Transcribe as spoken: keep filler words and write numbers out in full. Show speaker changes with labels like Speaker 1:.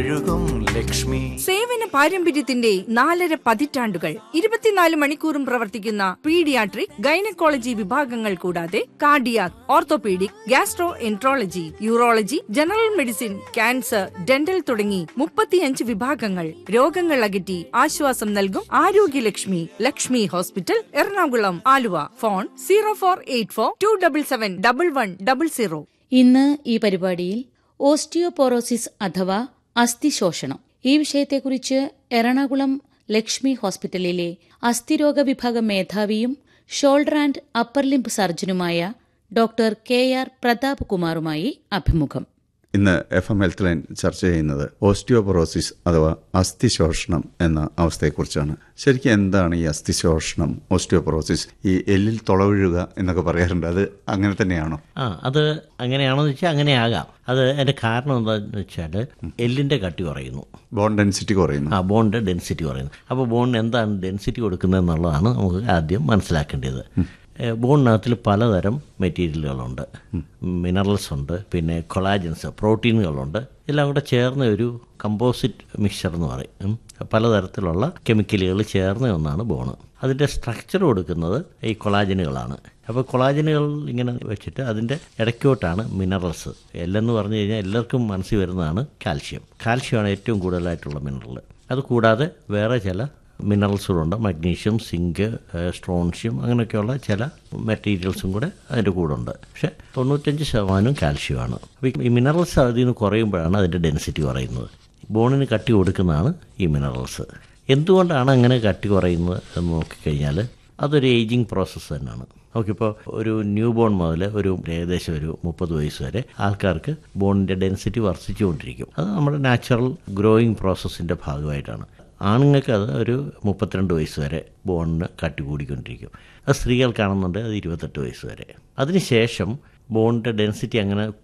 Speaker 1: ലക്ഷ്മി
Speaker 2: സേവന പാരമ്പര്യത്തിന്റെ നാലര പതിറ്റാണ്ടുകൾ ഇരുപത്തിനാല് മണിക്കൂറും പ്രവർത്തിക്കുന്ന പീഡിയാട്രിക്, ഗൈനക്കോളജി വിഭാഗങ്ങൾ കൂടാതെ cardiac, orthopaedic, gastro enterology, urology, general medicine, cancer, dental തുടങ്ങി മുപ്പത്തിയഞ്ച് വിഭാഗങ്ങൾ. രോഗങ്ങൾ അകറ്റി ആശ്വാസം നൽകും Arogya Lakshmi. Lakshmi hospital, Ernakulam, Aluva. Phone zero four eight four to double seven double one double zero.
Speaker 3: ഇന്ന് ഈ പരിപാടിയിൽ ഓസ്റ്റിയോപോറോസിസ് അഥവാ അസ്ഥിശോഷണം, ഈ വിഷയത്തെക്കുറിച്ച് എറണാകുളം ലക്ഷ്മി ഹോസ്പിറ്റലിലെ അസ്ഥിരോഗ വിഭാഗം മേധാവിയും shoulder and upper limb സർജനുമായ doctor K R Pratap കുമാറുമായി അഭിമുഖം.
Speaker 4: ഇന്ന് എഫ് എം ഹെൽത്ത് ലൈൻ ചർച്ച ചെയ്യുന്നത് ഓസ്റ്റിയോപൊറോസിസ് അഥവാ അസ്ഥിശോഷണം എന്ന അവസ്ഥയെക്കുറിച്ചാണ്. ശരിക്കും എന്താണ് ഈ അസ്ഥിശോഷണം, ഓസ്റ്റിയോപൊറോസിസ്? ഈ എല്ലിൽ തുളവിഴുക എന്നൊക്കെ പറയാറുണ്ട്, അത് അങ്ങനെ തന്നെയാണോ?
Speaker 5: ആ അത് അങ്ങനെയാണോ എന്ന് വെച്ചാൽ അങ്ങനെയാകാം. അത് അതിൻ്റെ കാരണം എന്താണെന്ന് വെച്ചാൽ എല്ലിൻ്റെ കട്ടി കുറയുന്നു,
Speaker 4: ബോൺ ഡെൻസിറ്റി കുറയുന്നു.
Speaker 5: ആ ബോണിൻ്റെ ഡെൻസിറ്റി കുറയുന്നു. അപ്പോൾ ബോണിന് എന്താണ് ഡെൻസിറ്റി കൊടുക്കുന്നത് എന്നുള്ളതാണ് നമുക്ക് ആദ്യം മനസ്സിലാക്കേണ്ടത്. ബോണിനകത്തിൽ പലതരം മെറ്റീരിയലുകളുണ്ട്. മിനറൽസ് ഉണ്ട്, പിന്നെ കൊളാജൻസ്, പ്രോട്ടീനുകളുണ്ട്. എല്ലാം കൂടെ ചേർന്ന ഒരു കമ്പോസിറ്റ് മിക്സ്ചർ എന്ന് പറയും. പലതരത്തിലുള്ള കെമിക്കലുകൾ ചേർന്ന ഒന്നാണ് ബോണ്. അതിൻ്റെ സ്ട്രക്ചർ കൊടുക്കുന്നത് ഈ കൊളാജനുകളാണ്. അപ്പോൾ കൊളാജനുകൾ ഇങ്ങനെ വെച്ചിട്ട് അതിൻ്റെ ഇടയ്ക്കോട്ടാണ് മിനറൽസ്. എല്ലെന്ന് പറഞ്ഞു കഴിഞ്ഞാൽ എല്ലാവർക്കും മനസ്സിൽ വരുന്നതാണ് കാൽഷ്യം. കാൽഷ്യമാണ് ഏറ്റവും കൂടുതലായിട്ടുള്ള മിനറൽ. അത് കൂടാതെ വേറെ ചില മിനറൽസുകളുണ്ട്, മഗ്നീഷ്യം, സിങ്ക്, സ്ട്രോൺഷ്യം, അങ്ങനെയൊക്കെയുള്ള ചില മെറ്റീരിയൽസും കൂടെ അതിൻ്റെ കൂടെ ഉണ്ട്. പക്ഷേ തൊണ്ണൂറ്റഞ്ച് ശതമാനം കാൽഷ്യമാണ്. അപ്പോൾ ഈ മിനറൽസ് അതിൽ നിന്ന് കുറയുമ്പോഴാണ് അതിൻ്റെ ഡെൻസിറ്റി കുറയുന്നത്. ബോണിന് കട്ടി കൊടുക്കുന്നതാണ് ഈ മിനറൽസ്. എന്തുകൊണ്ടാണ് അങ്ങനെ കട്ടി കുറയുന്നത് എന്ന് നോക്കിക്കഴിഞ്ഞാൽ അതൊരു ഏജിങ് പ്രോസസ്സ് തന്നെയാണ്. നമുക്കിപ്പോൾ ഒരു ന്യൂ ബോൺ മുതൽ ഒരു ഏകദേശം ഒരു മുപ്പത് വയസ്സ് വരെ ആൾക്കാർക്ക് ബോണിൻ്റെ ഡെൻസിറ്റി വർദ്ധിച്ചുകൊണ്ടിരിക്കും. അത് നമ്മുടെ നാച്ചുറൽ ഗ്രോയിങ് പ്രോസസ്സിൻ്റെ ഭാഗമായിട്ടാണ്. ആണുങ്ങൾക്ക് അത് ഒരു മുപ്പത്തിരണ്ട് വയസ്സ് വരെ ബോണിന് കട്ടി കൂടിക്കൊണ്ടിരിക്കും. അത് സ്ത്രീകൾക്കാണെന്നുണ്ടെങ്കിൽ അത് ഇരുപത്തെട്ട് വയസ്സ് വരെ. അതിനുശേഷം ബോണിൻ്റെ ഡെൻസിറ്റി അങ്ങനെ